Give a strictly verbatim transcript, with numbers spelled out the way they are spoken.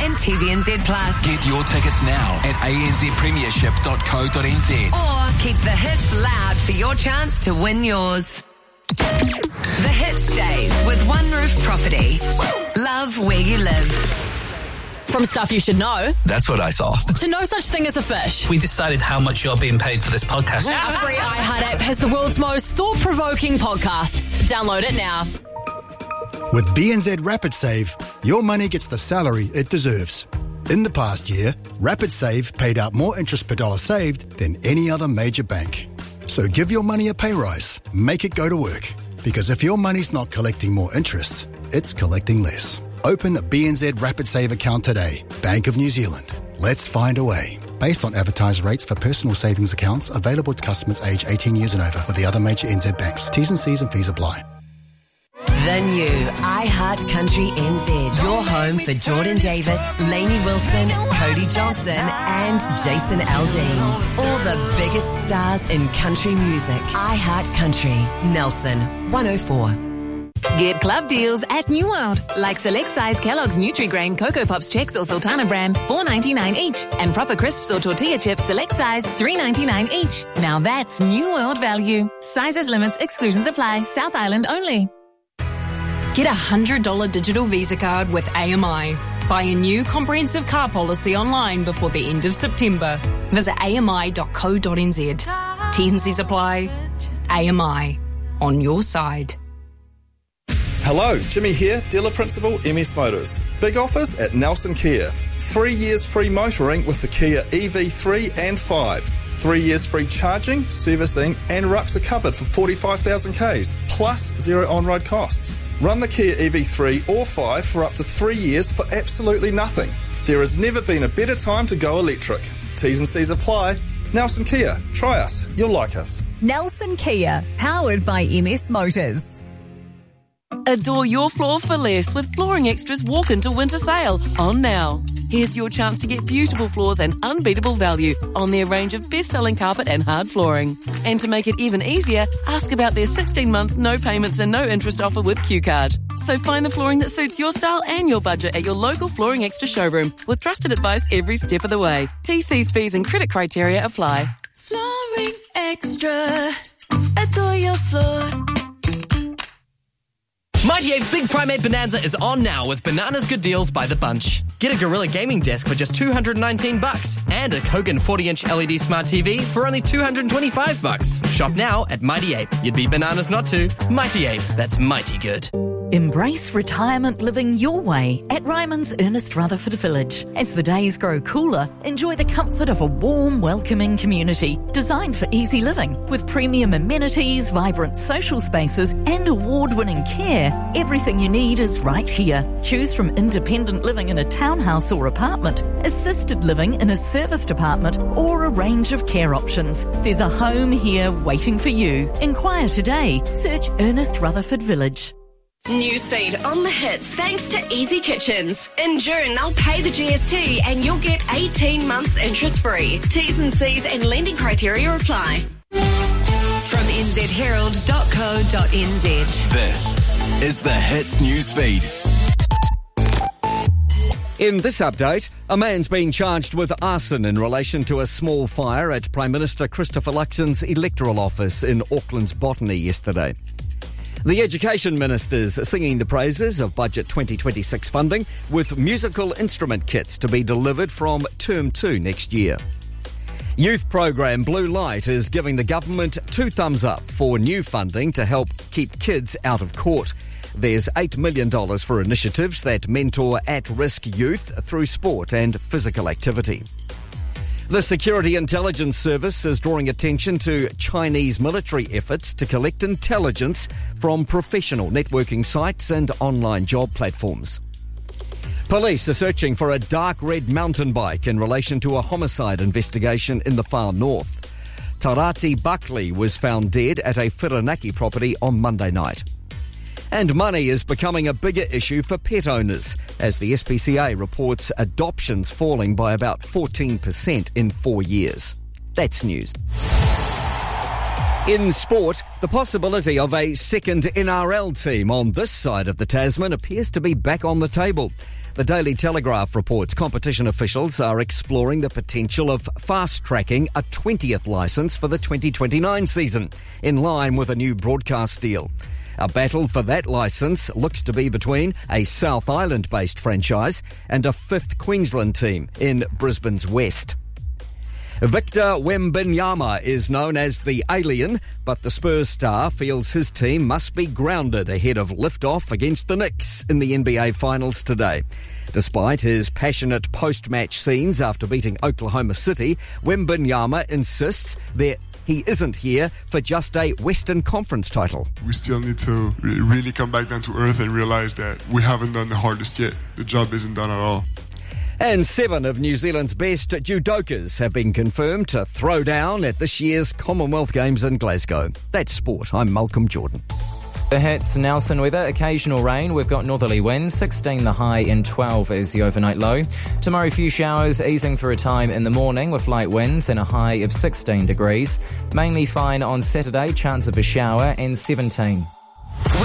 and T V N Z Plus. Get your tickets now at a n z premiership dot co dot n z. Or keep the hits loud for your chance to win yours. The Hits Days with One Roof Property. Love where you live. From stuff you should know. That's what I saw. To no such thing as a fish. We decided how much you're being paid for this podcast. Our free iHeart app has the world's most thought-provoking podcasts. Download it now. With B N Z Rapid Save, your money gets the salary it deserves. In the past year, Rapid Save paid out more interest per dollar saved than any other major bank. So give your money a pay rise. Make it go to work. Because if your money's not collecting more interest, it's collecting less. Open a B N Z Rapid Save account today. Bank of New Zealand. Let's find a way. Based on advertised rates for personal savings accounts available to customers aged eighteen years and over with the other major N Z banks. T's and C's and fees apply. The new iHeart Country N Z. Your home for Jordan Davis, Lainey Wilson, Cody Johnson and Jason Aldean. All the biggest stars in country music. iHeart Country. Nelson, one oh four. Get club deals at New World, like select size Kellogg's Nutri-Grain Cocoa Pops Chex or Sultana brand, four ninety-nine each, and Proper Crisps or Tortilla Chips select size, three ninety-nine each. Now that's New World value. Sizes, limits, exclusions apply. South Island only. Get a one hundred dollars digital Visa card with A M I. Buy a new comprehensive car policy online before the end of September. Visit a m i dot co dot n z. T's and C's apply. A M I. On your side. Hello, Jimmy here, Dealer Principal, M S Motors. Big offers at Nelson Kia. Three years free motoring with the Kia E V three and five. Three years free charging, servicing and rucks are covered for forty-five thousand kays, plus zero on-road costs. Run the Kia E V three or five for up to three years for absolutely nothing. There has never been a better time to go electric. T's and C's apply. Nelson Kia, try us, you'll like us. Nelson Kia, powered by M S Motors. Adore your floor for less with Flooring Extra's Walk Into Winter Sale on now. Here's your chance to get beautiful floors and unbeatable value on their range of best-selling carpet and hard flooring. And to make it even easier, ask about their sixteen months no payments and no interest offer with Q Card. So find the flooring that suits your style and your budget at your local Flooring Extra showroom with trusted advice every step of the way. T C's, fees and credit criteria apply. Flooring Extra. Adore your floor. Mighty Ape's Big Primate Bonanza is on now with bananas good deals by the bunch. Get a Gorilla gaming desk for just two hundred nineteen bucks and a Kogan forty inch L E D smart T V for only two hundred twenty-five bucks. Shop now at Mighty Ape. You'd be bananas not to. Mighty Ape, that's mighty good. Embrace retirement living your way at Ryman's Ernest Rutherford Village. As the days grow cooler, enjoy the comfort of a warm, welcoming community designed for easy living. With premium amenities, vibrant social spaces and award-winning care, everything you need is right here. Choose from independent living in a townhouse or apartment, assisted living in a serviced apartment or a range of care options. There's a home here waiting for you. Inquire today. Search Ernest Rutherford Village. Newsfeed on the hits thanks to Easy Kitchens. In June, they'll pay the G S T and you'll get eighteen months interest free. T's and C's and lending criteria apply. From n z herald dot co dot n z. This is the Hits Newsfeed. In this update, a man's being charged with arson in relation to a small fire at Prime Minister Christopher Luxon's electoral office in Auckland's Botany yesterday. The Education Minister's singing the praises of Budget twenty twenty-six funding with musical instrument kits to be delivered from Term two next year. Youth program Blue Light is giving the government two thumbs up for new funding to help keep kids out of court. There's eight million dollars for initiatives that mentor at-risk youth through sport and physical activity. The Security Intelligence Service is drawing attention to Chinese military efforts to collect intelligence from professional networking sites and online job platforms. Police are searching for a dark red mountain bike in relation to a homicide investigation in the far north. Tarati Buckley was found dead at a Whiranaki property on Monday night. And money is becoming a bigger issue for pet owners, as the S P C A reports adoptions falling by about fourteen percent in four years. That's news. In sport, the possibility of a second N R L team on this side of the Tasman appears to be back on the table. The Daily Telegraph reports competition officials are exploring the potential of fast-tracking a twentieth licence for the twenty twenty-nine season, in line with a new broadcast deal. A battle for that licence looks to be between a South Island-based franchise and a fifth Queensland team in Brisbane's West. Victor Wembanyama is known as the Alien, but the Spurs star feels his team must be grounded ahead of lift-off against the Knicks in the N B A Finals today. Despite his passionate post-match scenes after beating Oklahoma City, Wembanyama insists that he isn't here for just a Western Conference title. We still need to really come back down to earth and realize that we haven't done the hardest yet. The job isn't done at all. And seven of New Zealand's best judokas have been confirmed to throw down at this year's Commonwealth Games in Glasgow. That's sport. I'm Malcolm Jordan. The hits, Nelson weather, occasional rain. We've got northerly winds, sixteen the high and twelve is the overnight low. Tomorrow, few showers, easing for a time in the morning with light winds and a high of sixteen degrees. Mainly fine on Saturday, chance of a shower and seventeen.